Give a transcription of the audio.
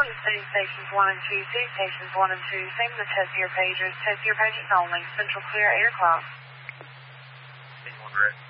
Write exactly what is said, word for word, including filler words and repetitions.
City Stations one and two, City Stations one and two, same as the test your pagers, test your pagers only, Central clear, eight o'clock. eight one, Red.